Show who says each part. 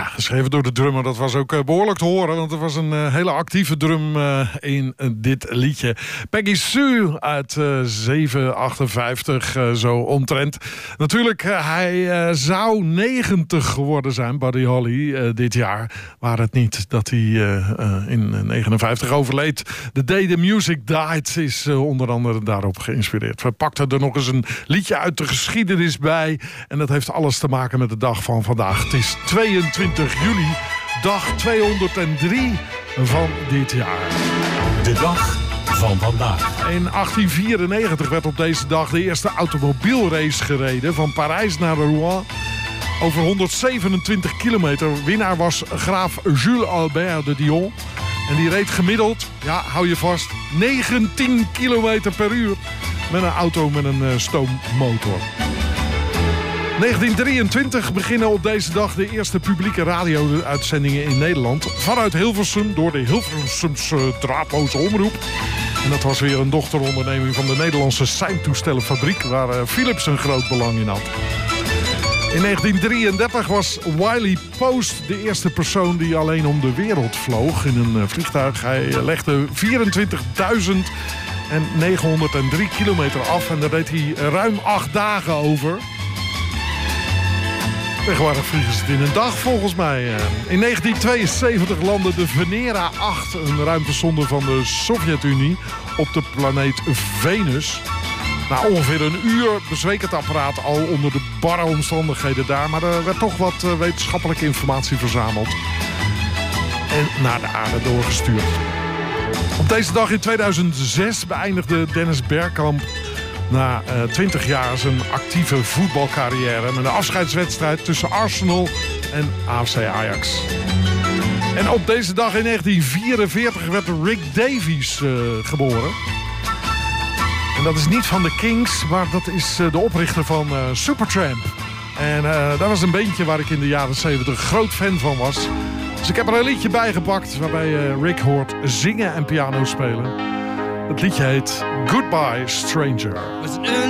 Speaker 1: geschreven door de drummer. Dat was ook behoorlijk te horen, want er was een hele actieve drum in dit liedje. Peggy Sue uit 758, zo omtrent. Natuurlijk, hij zou 90 geworden zijn, Buddy Holly, dit jaar. Waar het niet dat hij in 59 overleed. The Day the Music Died is onder andere daarop geïnspireerd. We pakten er nog eens een liedje uit de geschiedenis bij. En dat heeft alles te maken met de dag van vandaag. Het is 22 juli, dag 203 van dit jaar.
Speaker 2: De dag van vandaag.
Speaker 1: In 1894 werd op deze dag de eerste automobielrace gereden. Van Parijs naar Rouen. Over 127 kilometer. Winnaar was graaf Jules Albert de Dion. En die reed gemiddeld, ja, hou je vast, 19 kilometer per uur. Met een auto met een stoommotor. 1923 beginnen op deze dag de eerste publieke radio-uitzendingen in Nederland. Vanuit Hilversum door de Hilversumse draadloze omroep. En dat was weer een dochteronderneming van de Nederlandse seintoestellenfabriek, waar Philips een groot belang in had. In 1933 was Wiley Post de eerste persoon die alleen om de wereld vloog in een vliegtuig. Hij legde 24.903 kilometer af en daar deed hij ruim 8 dagen over. Tegenwoordig vliegen ze het in een dag volgens mij. In 1972 landde de Venera 8, een ruimtesonde van de Sovjet-Unie, op de planeet Venus. Na ongeveer een uur bezweek het apparaat al onder de barre omstandigheden daar. Maar er werd toch wat wetenschappelijke informatie verzameld. En naar de aarde doorgestuurd. Op deze dag in 2006 beëindigde Dennis Bergkamp na 20 jaar zijn actieve voetbalcarrière met een afscheidswedstrijd tussen Arsenal en AFC Ajax. En op deze dag in 1944 werd Rick Davies geboren. En dat is niet van de Kings, maar dat is de oprichter van Supertramp. En dat was een bandje waar ik in de jaren 70 groot fan van was. Dus ik heb er een liedje bij gepakt waarbij Rick hoort zingen en piano spelen. Het liedje heet Goodbye Stranger.